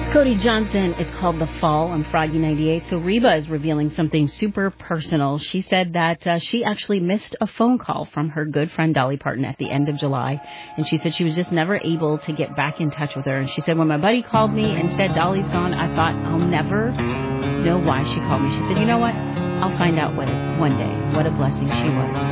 Cody Johnson. It's called The Fall on Froggy 98. So Reba is revealing something super personal. She said that she actually missed a phone call from her good friend Dolly Parton at the end of July. And she said she was just never able to get back in touch with her. And she said, when my buddy called me and said Dolly's gone, I thought I'll never know why she called me. She said, you know what? I'll find out one day what a blessing she was.